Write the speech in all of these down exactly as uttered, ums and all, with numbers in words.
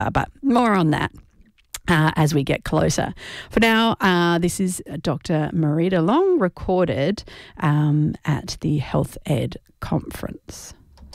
Uh, but more on that Uh, as we get closer. For now, uh, this is Doctor Marita Long, recorded um, at the Health Ed Conference.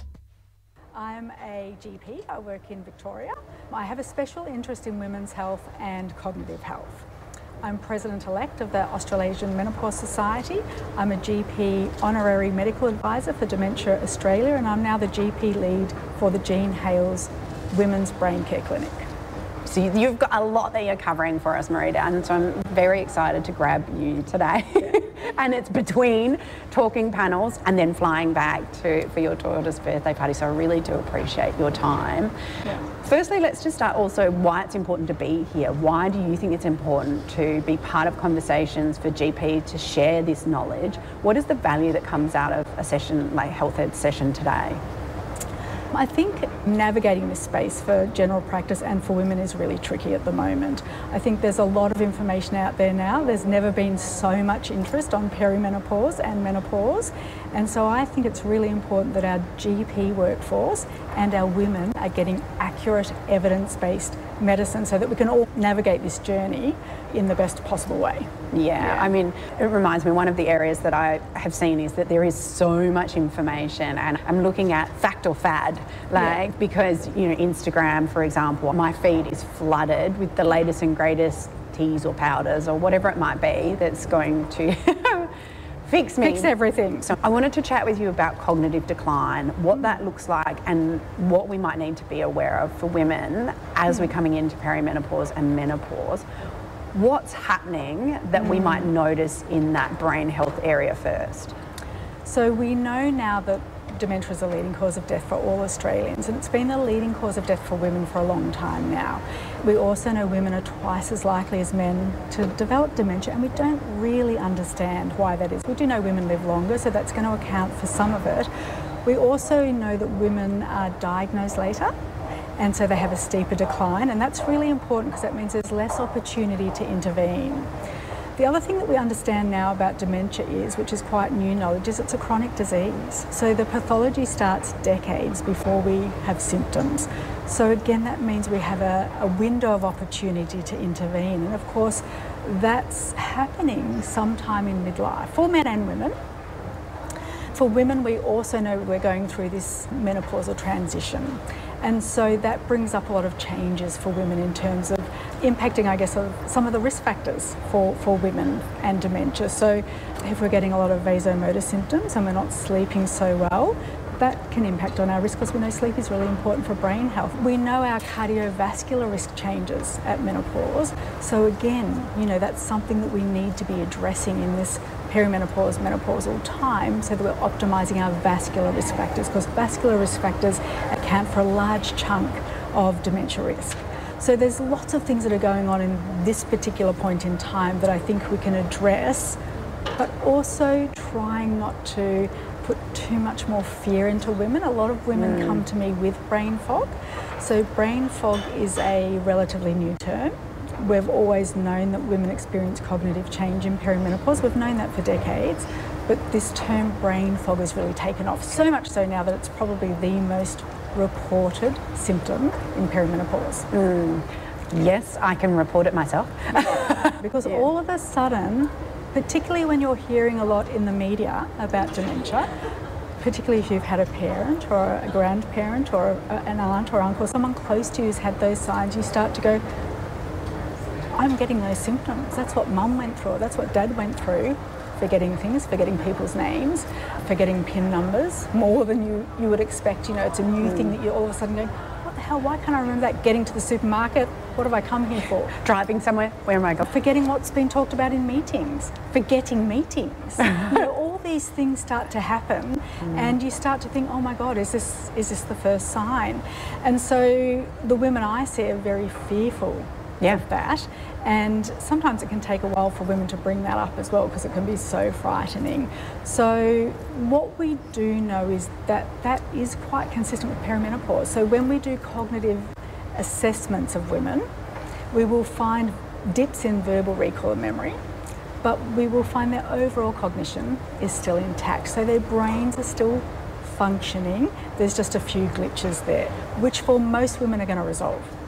I'm a G P. I work in Victoria. I have a special interest in women's health and cognitive health. I'm President-elect of the Australasian Menopause Society. I'm a G P honorary medical advisor for Dementia Australia, and I'm now the G P lead for the Jean Hales Women's Brain Care Clinic. So you've got a lot that you're covering for us, Marita, and so I'm very excited to grab you today. And it's between talking panels and then flying back to for your daughter's birthday party, so I really do appreciate your time. Yeah. Firstly, let's just start also why it's important to be here. Why do you think it's important to be part of conversations for G P to share this knowledge? What is the value that comes out of a session like Health Ed session today? I think navigating this space for general practice and for women is really tricky at the moment. I think there's a lot of information out there now. There's never been so much interest on perimenopause and menopause. And so I think it's really important that our G P workforce and our women are getting accurate evidence-based medicine so that we can all navigate this journey in the best possible way. Yeah, Yeah. I mean, it reminds me, one of the areas that I have seen is that there is so much information, and I'm looking at fact or fad, like, Yeah. because, you know, Instagram, for example, my feed is flooded with the latest and greatest teas or powders or whatever it might be that's going to fix me. Fix everything. So I wanted to chat with you about cognitive decline, what that looks like and what we might need to be aware of for women as we're coming into perimenopause and menopause. What's happening that we might notice in that brain health area first? So we know now that dementia is a leading cause of death for all Australians, and it's been the leading cause of death for women for a long time now. We also know women are twice as likely as men to develop dementia, and we don't really understand why that is. We do know women live longer, so that's going to account for some of it. We also know that women are diagnosed later, and so they have a steeper decline, and that's really important because that means there's less opportunity to intervene. The other thing that we understand now about dementia is, which is quite new knowledge, is it's a chronic disease. So the pathology starts decades before we have symptoms. So again, that means we have a, a window of opportunity to intervene. And of course, that's happening sometime in midlife for men and women. For women, we also know we're going through this menopausal transition. And so that brings up a lot of changes for women in terms of impacting, I guess, of some of the risk factors for, for women and dementia. So if we're getting a lot of vasomotor symptoms and we're not sleeping so well, that can impact on our risk because we know sleep is really important for brain health. We know our cardiovascular risk changes at menopause. So again, you know, that's something that we need to be addressing in this perimenopause, menopausal time so that we're optimising our vascular risk factors, because vascular risk factors account for a large chunk of dementia risk. So there's lots of things that are going on in this particular point in time that I think we can address, but also trying not to put too much more fear into women. A lot of women mm. come to me with brain fog. So brain fog is a relatively new term. We've always known that women experience cognitive change in perimenopause. We've known that for decades, but this term brain fog has really taken off, so much so now that it's probably the most reported symptom in perimenopause. Mm. Yes, I can report it myself. Because yeah. all of a sudden, particularly when you're hearing a lot in the media about dementia, particularly if you've had a parent or a grandparent or a, an aunt or uncle, someone close to you who's had those signs, you start to go, I'm getting those symptoms. That's what mum went through, that's what dad went through. Forgetting things, forgetting people's names, forgetting PIN numbers, more than you, you would expect. You know, it's a new mm. thing that you're all of a sudden going, what the hell, why can't I remember that? Getting to the supermarket, what have I come here for? Driving somewhere, where am I going? Forgetting what's been talked about in meetings, forgetting meetings. You know, all these things start to happen mm. and you start to think, oh my God, is this, is this the first sign? And so the women I see are very fearful yeah. of that, and sometimes it can take a while for women to bring that up as well because it can be so frightening. So what we do know is that that is quite consistent with perimenopause. So when we do cognitive assessments of women, we will find dips in verbal recall and memory, but we will find their overall cognition is still intact. So their brains are still functioning. There's just a few glitches there, which for most women are going to resolve.